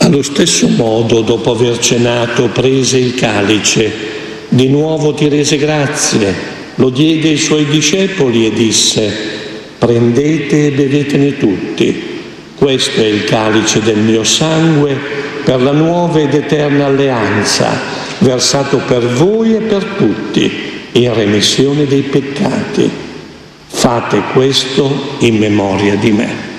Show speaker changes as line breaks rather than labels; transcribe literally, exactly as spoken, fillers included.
Allo stesso modo, dopo aver cenato, prese il calice, di nuovo ti rese grazie, lo diede ai suoi discepoli e disse: prendete e bevetene tutti, questo è il calice del mio sangue per la nuova ed eterna alleanza, versato per voi e per tutti in remissione dei peccati. Fate questo in memoria di me.